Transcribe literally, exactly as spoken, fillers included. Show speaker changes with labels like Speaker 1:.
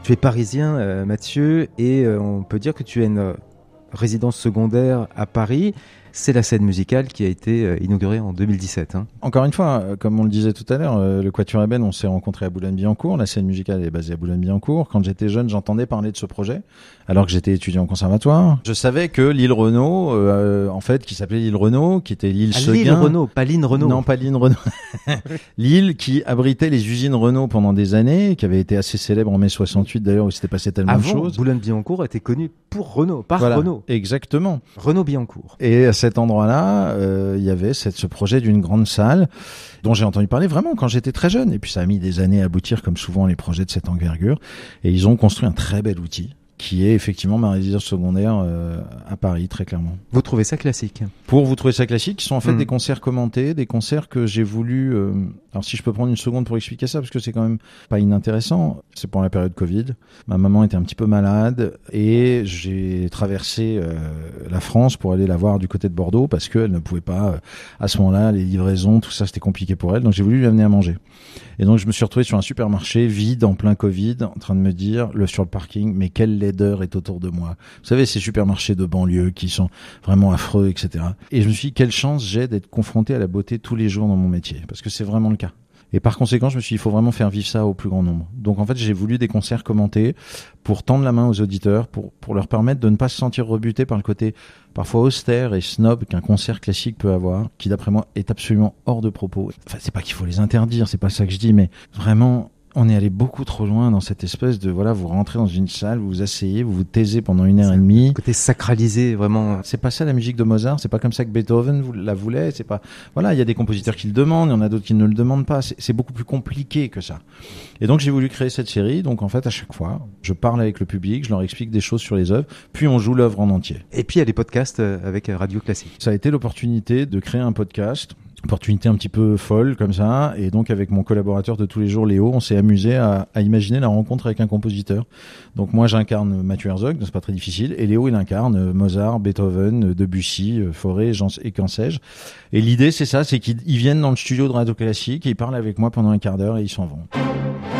Speaker 1: Tu es parisien, euh, Mathieu, et euh, on peut dire que tu as une euh, résidence secondaire à Paris. C'est la scène musicale qui a été euh, inaugurée en deux mille dix-sept. Hein.
Speaker 2: Encore une fois, comme on le disait tout à l'heure, euh, le Quatuor Eben, on s'est rencontrés à Boulogne-Billancourt. La scène musicale est basée à Boulogne-Billancourt. Quand j'étais jeune, j'entendais parler de ce projet, alors que j'étais étudiant au conservatoire. Je savais que l'île Renaud, euh, en fait, qui s'appelait l'île Renaud, qui était l'île
Speaker 1: ah,
Speaker 2: Seguin.
Speaker 1: L'île Renaud, pas l'île Renaud.
Speaker 2: Non, pas l'île Renaud. L'île qui abritait les usines Renault pendant des années, qui avait été assez célèbre en mai soixante-huit d'ailleurs, où s'était passé tellement
Speaker 1: Avant,
Speaker 2: de choses.
Speaker 1: Boulogne-Billancourt était connu pour Renault, par
Speaker 2: voilà,
Speaker 1: Renault.
Speaker 2: Exactement.
Speaker 1: Renault-Billancourt.
Speaker 2: Et à cet endroit-là, euh, il y avait cette, ce projet d'une grande salle dont j'ai entendu parler vraiment quand j'étais très jeune. Et puis ça a mis des années à aboutir, comme souvent les projets de cette envergure. Et ils ont construit un très bel outil, qui est effectivement ma résidence secondaire euh, à Paris, très clairement.
Speaker 1: Vous trouvez ça classique?
Speaker 2: Pour vous trouver ça classique, qui sont en fait
Speaker 1: mmh.
Speaker 2: des concerts commentés, des concerts que j'ai voulu... Euh, alors si je peux prendre une seconde pour expliquer ça, parce que c'est quand même pas inintéressant, c'est pendant la période Covid. Ma maman était un petit peu malade et j'ai traversé euh, la France pour aller la voir du côté de Bordeaux, parce qu'elle ne pouvait pas, euh, à ce moment-là, les livraisons, tout ça, c'était compliqué pour elle. Donc j'ai voulu lui amener à manger. Et donc je me suis retrouvé sur un supermarché vide, en plein Covid, en train de me dire, le sur le parking, mais quelle laideur est autour de moi. Vous savez, ces supermarchés de banlieue qui sont vraiment affreux, et cetera. Et je me suis dit, quelle chance j'ai d'être confronté à la beauté tous les jours dans mon métier, parce que c'est vraiment le cas. Et par conséquent, je me suis dit, il faut vraiment faire vivre ça au plus grand nombre. Donc en fait, j'ai voulu des concerts commentés pour tendre la main aux auditeurs, pour, pour leur permettre de ne pas se sentir rebutés par le côté parfois austère et snob qu'un concert classique peut avoir, qui d'après moi est absolument hors de propos. Enfin, c'est pas qu'il faut les interdire, c'est pas ça que je dis, mais vraiment... on est allé beaucoup trop loin dans cette espèce de, voilà, vous rentrez dans une salle, vous vous asseyez, vous vous taisez pendant une heure et demie.
Speaker 1: Côté sacralisé, vraiment.
Speaker 2: C'est pas ça la musique de Mozart, c'est pas comme ça que Beethoven la voulait, c'est pas, voilà, il y a des compositeurs qui le demandent, il y en a d'autres qui ne le demandent pas, c'est, c'est beaucoup plus compliqué que ça. Et donc j'ai voulu créer cette série, donc en fait à chaque fois, je parle avec le public, je leur explique des choses sur les œuvres, puis on joue l'œuvre en entier.
Speaker 1: Et puis il y a des podcasts avec Radio Classique.
Speaker 2: Ça a été l'opportunité de créer un podcast. Opportunité un petit peu folle comme ça, et donc avec mon collaborateur de tous les jours Léo, on s'est amusé à, à imaginer la rencontre avec un compositeur. Donc moi j'incarne Mathieu Herzog, c'est pas très difficile, et Léo il incarne Mozart, Beethoven, Debussy, Fauré, et qu'en sais-je. Et l'idée c'est ça, c'est qu'ils viennent dans le studio de Radio Classique et ils parlent avec moi pendant un quart d'heure et ils s'en vont.